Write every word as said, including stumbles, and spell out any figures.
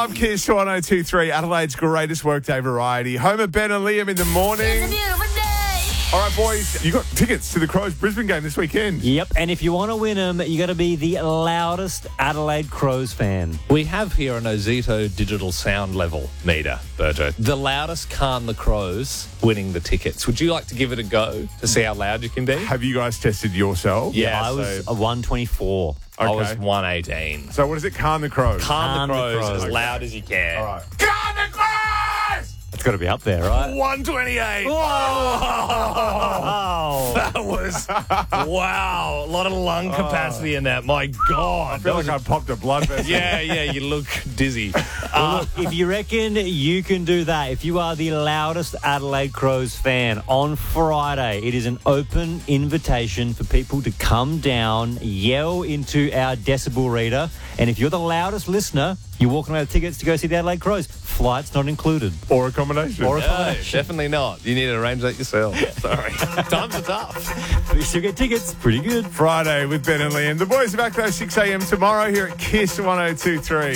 love Kiss one oh two three, Adelaide's greatest workday variety. Home of Ben and Liam in the morning. It's a beautiful day. All right, boys, you got tickets to the Crows Brisbane game this weekend. Yep, and if you want to win them, you got to be the loudest Adelaide Crows fan. We have here an Ozito digital sound level meter, Berto. The loudest Khan the Crows winning the tickets. Would you like to give it a go to see how loud you can be? Have you guys tested yourself? Yeah, I was so a one twenty-four. I Okay. was one eighteen. So what is it, Khan the Crows? Khan Khan the the Crows, Crows. as loud as you can. All right. Khan the Crows! It's got to be up there, right? one twenty-eight. Oh, That was, wow, a lot of lung capacity in that. My God. I feel like I popped a blood vessel. Yeah, yeah, you look dizzy. well, look, if you reckon you can do that, if you are the loudest Adelaide Crows fan, on Friday, it is an open invitation for people to come down, yell into our decibel reader, and if you're the loudest listener, you're walking away with tickets to go see the Adelaide Crows. Flights not included. Or accommodation. Or No, accommodation. definitely not. You need to arrange that yourself. Sorry. Times are tough. But you still get tickets. Pretty good. Friday with Ben and Liam. The boys are back though, six a.m. tomorrow here at Kiss one oh two three.